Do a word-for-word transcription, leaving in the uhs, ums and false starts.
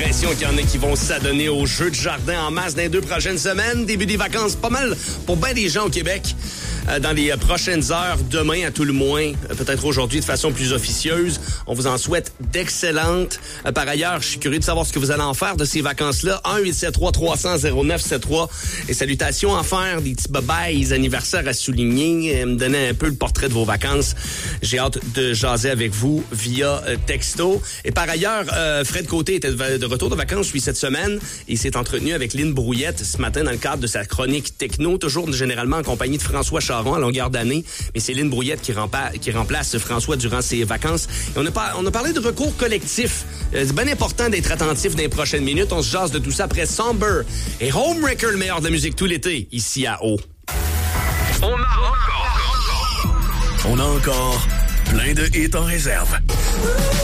l'impression qu'il y en a qui vont s'adonner aux jeux de jardin en masse dans les deux prochaines semaines. Début des vacances, pas mal pour bien des gens au Québec. Euh, dans les prochaines heures, demain à tout le moins, euh, peut-être aujourd'hui de façon plus officieuse. On vous en souhaite d'excellentes. Euh, par ailleurs, je suis curieux de savoir ce que vous allez en faire de ces vacances-là. un huit sept trois trois cents zéro neuf sept trois. Et salutations à faire, des petits babayes anniversaires à souligner. Euh, me donner un peu le portrait de vos vacances. J'ai hâte de jaser avec vous via euh, texto. Et par ailleurs, euh, Fred Côté était de retour de vacances, lui, cette semaine. Il s'est entretenu avec Lynn Brouillette ce matin dans le cadre de sa chronique techno, toujours généralement en compagnie de François Charon à longueur d'année. Mais c'est Lynn Brouillette qui, rempa- qui remplace François durant ses vacances. Et on a, par- on a parlé de recours collectif. Euh, c'est bien important d'être attentif dans les prochaines minutes. On se jase de tout ça après Somber et Homewrecker, le meilleur de la musique tout l'été, ici à O. On a encore, on a encore plein de hits en réserve.